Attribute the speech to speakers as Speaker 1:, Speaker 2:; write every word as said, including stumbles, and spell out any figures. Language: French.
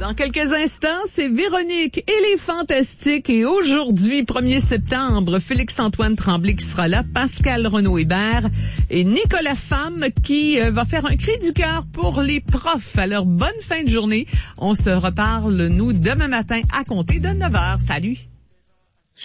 Speaker 1: Dans quelques instants, c'est Véronique et les Fantastiques. Et aujourd'hui, premier septembre, Félix-Antoine Tremblay qui sera là, Pascal Renaud-Hébert et Nicolas Femme qui euh, va faire un cri du cœur pour les profs. Alors, bonne fin de journée. On se reparle, nous, demain matin à compter de neuf heures. Salut!